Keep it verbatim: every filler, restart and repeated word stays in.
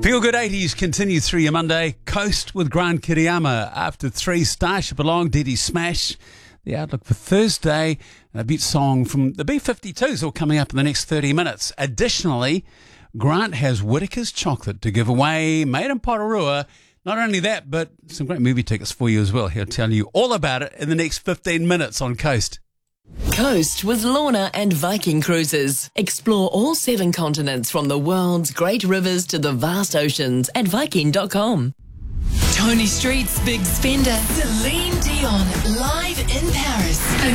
Feel Good eighties continue through your Monday. Coast with Grant Kiriyama. After three, Starship Along, Diddy Smash. The outlook for Thursday, and a beat song from the B fifty-twos all coming up in the next thirty minutes. Additionally, Grant has Whitaker's Chocolate to give away, made in Porirua. Not only that, but some great movie tickets for you as well. He'll tell you all about it in the next fifteen minutes on Coast. Coast with Lorna and Viking Cruises. Explore all seven continents from the world's great rivers to the vast oceans at Viking dot com. Tony Street's big spender, Celine Dion, live in Paris.